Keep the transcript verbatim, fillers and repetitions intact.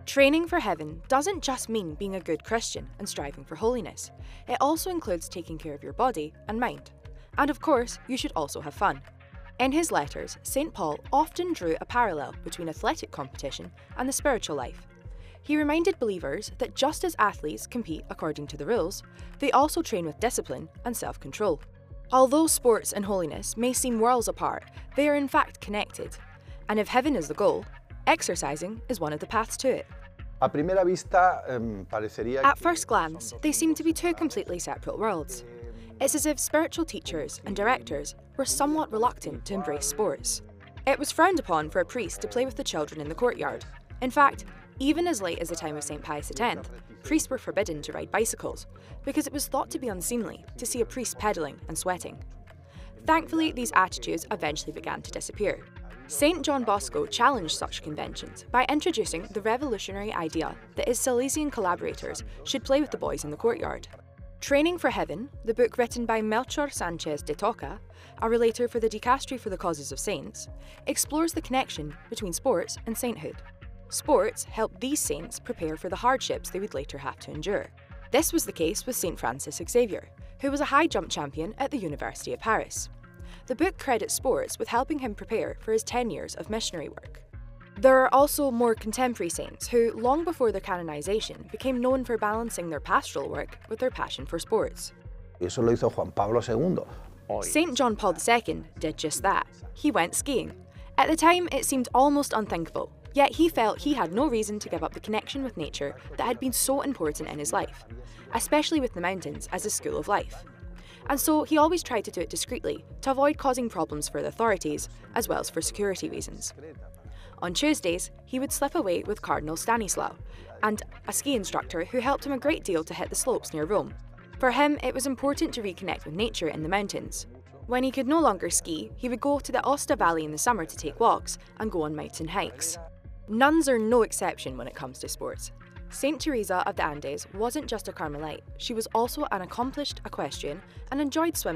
Training for heaven doesn't just mean being a good Christian and striving for holiness. It also includes taking care of your body and mind. And of course, you should also have fun. In his letters, Saint Paul often drew a parallel between athletic competition and the spiritual life. He reminded believers that just as athletes compete according to the rules, they also train with discipline and self-control. Although sports and holiness may seem worlds apart, they are in fact connected. And if heaven is the goal, exercising is one of the paths to it. At first glance, they seem to be two completely separate worlds. It's as if spiritual teachers and directors were somewhat reluctant to embrace sports. It was frowned upon for a priest to play with the children in the courtyard. In fact, even as late as the time of Saint Pius the tenth, priests were forbidden to ride bicycles because it was thought to be unseemly to see a priest pedalling and sweating. Thankfully, these attitudes eventually began to disappear. Saint John Bosco challenged such conventions by introducing the revolutionary idea that his Salesian collaborators should play with the boys in the courtyard. Training for Heaven, the book written by Melchor Sanchez de Toca, a relator for the Dicastery for the Causes of Saints, explores the connection between sports and sainthood. Sports helped these saints prepare for the hardships they would later have to endure. This was the case with Saint Francis Xavier, who was a high jump champion at the University of Paris. The book credits sports with helping him prepare for his ten years of missionary work. There are also more contemporary saints who, long before their canonization, became known for balancing their pastoral work with their passion for sports. Eso lo hizo Juan Pablo segundo. Saint John Paul the Second did just that. He went skiing. At the time, it seemed almost unthinkable, yet he felt he had no reason to give up the connection with nature that had been so important in his life, especially with the mountains as a school of life. And so he always tried to do it discreetly to avoid causing problems for the authorities, as well as for security reasons. On Tuesdays, he would slip away with Cardinal Stanislaw, and a ski instructor who helped him a great deal to hit the slopes near Rome. For him, it was important to reconnect with nature in the mountains. When he could no longer ski, he would go to the Aosta Valley in the summer to take walks and go on mountain hikes. Nuns are no exception when it comes to sports. Saint Teresa of the Andes wasn't just a Carmelite, she was also an accomplished equestrian and enjoyed swimming